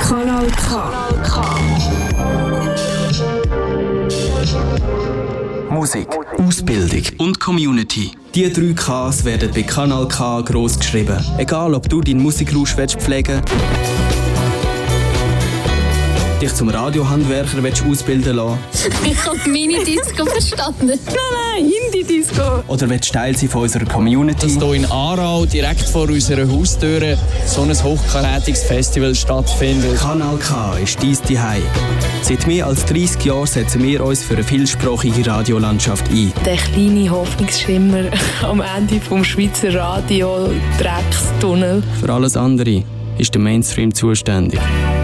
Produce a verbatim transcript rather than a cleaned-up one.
Kanal K. Musik, Ausbildung und Community. Die drei Ks werden bei Kanal K gross geschrieben. Egal, ob du deinen Musikrausch pflegen willst, dich zum Radiohandwerker willst ausbilden lassen. Ich habe Mini-Disco verstanden. Nein, nein, Indie-Disco. Oder willst Teil sein von unserer Community. Dass hier in Aarau, direkt vor unserer Haustür, so ein hochkarätiges Festival stattfindet. Kanal K ist dein Zuhause. Seit mehr als dreissig Jahren setzen wir uns für eine vielsprachige Radiolandschaft ein. Der kleine Hoffnungsschimmer am Ende vom Schweizer Radio-Dreckstunnel. Für alles andere ist der Mainstream zuständig.